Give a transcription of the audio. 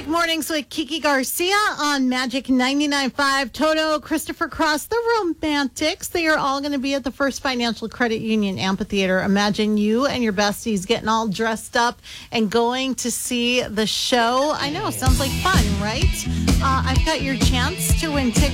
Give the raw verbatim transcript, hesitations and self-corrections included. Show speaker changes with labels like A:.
A: Magic Mornings with Kiki Garcia on Magic ninety-nine point five. Toto, Christopher Cross, the Romantics. They are all going to be at the First Financial Credit Union Amphitheater. Imagine you and your besties getting all dressed up and going to see the show. I know, sounds like fun, right? Uh, I've got your chance to win tickets